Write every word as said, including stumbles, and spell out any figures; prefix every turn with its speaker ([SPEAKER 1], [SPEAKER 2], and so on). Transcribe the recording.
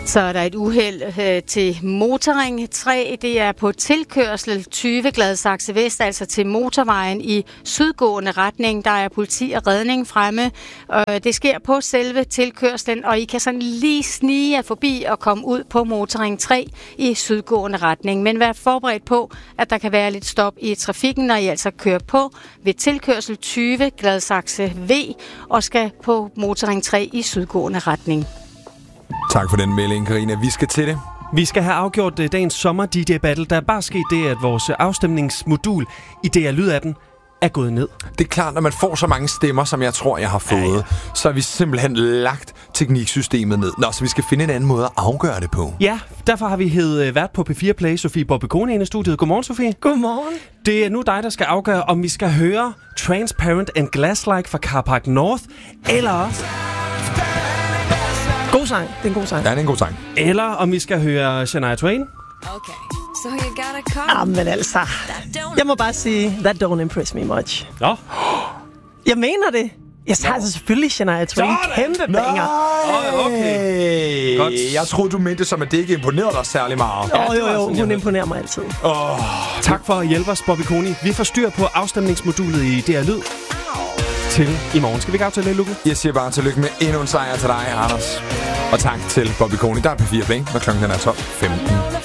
[SPEAKER 1] Så er der et uheld øh, til Motorring tre. Det er på tilkørsel tyve Gladsaxe Vest, altså til motorvejen i sydgående retning. Der er politi og redning fremme. Og det sker på selve tilkørslen, og I kan sådan lige snige jer forbi og komme ud på Motorring tre i sydgående retning. Men vær forberedt på, at der kan være lidt stop i trafikken, når I altså kører på ved tilkørsel tyve Gladsaxe V og skal på Motorring tre i sydgående retning.
[SPEAKER 2] Tak for den melding, Karina. Vi skal til det.
[SPEAKER 3] Vi skal have afgjort uh, dagens sommer-D J Battle. Der er bare sket det, at vores afstemningsmodul i D R Lyd-appen er gået ned.
[SPEAKER 2] Det er klart, når man får så mange stemmer, som jeg tror, jeg har fået, ja, ja. så har vi simpelthen lagt tekniksystemet ned. Nå, så vi skal finde en anden måde at afgøre det på.
[SPEAKER 3] Ja, derfor har vi hed vært på P fire Play, Sofie Bobbekone ind i studiet. Godmorgen, Sofie.
[SPEAKER 4] Godmorgen.
[SPEAKER 3] Det er nu dig, der skal afgøre, om vi skal høre Transparent and Glass-like fra Carpark North, eller...
[SPEAKER 4] God sang. Det er en god sang.
[SPEAKER 2] Ja, det er en god sang.
[SPEAKER 3] Eller om vi skal høre Shania Twain.
[SPEAKER 5] Okay, so you got a car.
[SPEAKER 4] Ah, men altså. Jeg må bare sige, that don't impress me much.
[SPEAKER 3] Nå.
[SPEAKER 4] Jeg mener det. Jeg tager altså selvfølgelig Shania Twain. Kæmpe banger.
[SPEAKER 3] Oh, okay.
[SPEAKER 2] Godt. Jeg troede, du mente som, at det ikke imponerede dig særlig meget.
[SPEAKER 4] Jo, jo, jo. Hun imponerer mig altid.
[SPEAKER 2] Oh.
[SPEAKER 3] Tak for at hjælpe os, Bobbekone. Vi får styr på afstemningsmodulet i D R Lyd. Til i morgen. Skal vi ikke aftale det, Lukke?
[SPEAKER 2] Jeg siger bare tillykke med endnu en sejr til dig, Anders. Og tak til Bobbekone. Der er P fire Play, når klokken er tolv femten.